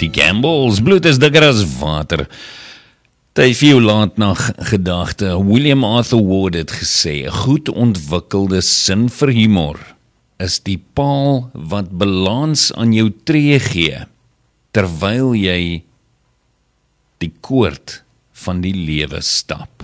Die Campbells, bloed is dikker as water. Tyd vir jou laatnag gedagte. William Arthur Ward het gesê, 'n goed ontwikkelde sin vir humor is die paal wat balans aan jou tree gee, terwyl jy die koord van die lewe stap.